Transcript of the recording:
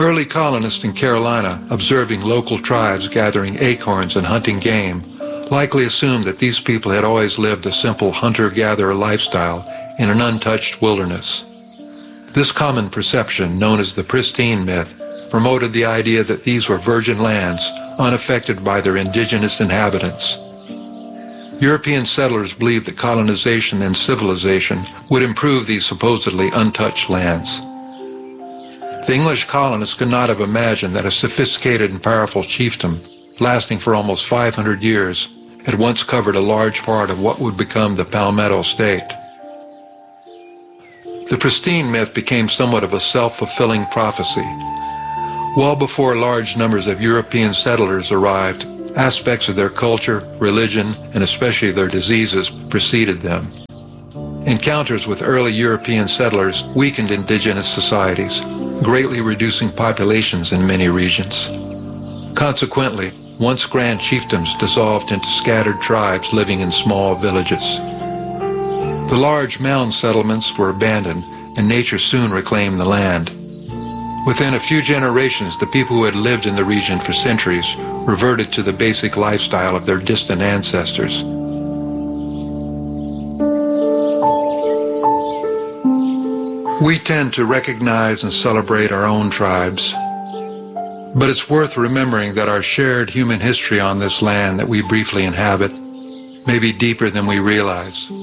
Early colonists in Carolina, observing local tribes gathering acorns and hunting game, likely assumed that these people had always lived a simple hunter-gatherer lifestyle in an untouched wilderness. This common perception, known as the pristine myth, promoted the idea that these were virgin lands, unaffected by their indigenous inhabitants. European settlers believed that colonization and civilization would improve these supposedly untouched lands. The English colonists could not have imagined that a sophisticated and powerful chiefdom, lasting for almost 500 years, had once covered a large part of what would become the Palmetto State. The pristine myth became somewhat of a self-fulfilling prophecy. Well before large numbers of European settlers arrived, aspects of their culture, religion, and especially their diseases preceded them. Encounters with early European settlers weakened indigenous societies, greatly reducing populations in many regions. Consequently, once grand chiefdoms dissolved into scattered tribes living in small villages. The large mound settlements were abandoned, and nature soon reclaimed the land. Within a few generations, the people who had lived in the region for centuries reverted to the basic lifestyle of their distant ancestors. We tend to recognize and celebrate our own tribes, but it's worth remembering that our shared human history on this land that we briefly inhabit may be deeper than we realize.